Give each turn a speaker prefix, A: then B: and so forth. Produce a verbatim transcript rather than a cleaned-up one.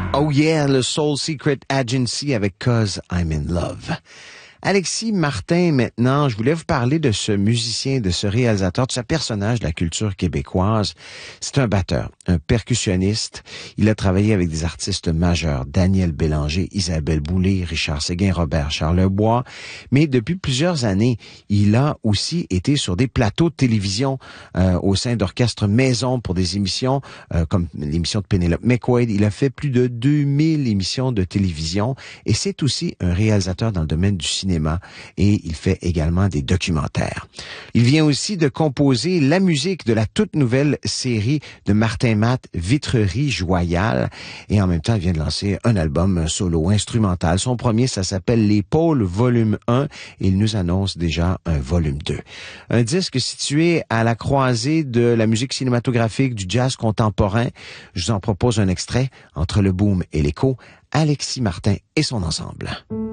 A: Oh yeah, le Soul Secret Agency avec Cause I'm in Love. Alexis Martin, maintenant, je voulais vous parler de ce musicien, de ce réalisateur, de ce personnage de la culture québécoise. C'est un batteur, un percussionniste. Il a travaillé avec des artistes majeurs, Daniel Bélanger, Isabelle Boulay, Richard Séguin, Robert Charlebois. Mais depuis plusieurs années, il a aussi été sur des plateaux de télévision euh, au sein d'orchestres maison pour des émissions euh, comme l'émission de Penelope McQuaid. Il a fait plus de deux mille émissions de télévision et c'est aussi un réalisateur dans le domaine du cinéma. Et il fait également des documentaires. Il vient aussi de composer la musique de la toute nouvelle série de Martin Matt, Vitrerie Joyale. Et en même temps, il vient de lancer un album solo instrumental. Son premier, ça s'appelle Les Pôles Volume un. Et il nous annonce déjà un volume deux. Un disque situé à la croisée de la musique cinématographique, du jazz contemporain. Je vous en propose un extrait entre le boom et l'écho. Alexis Martin et son ensemble.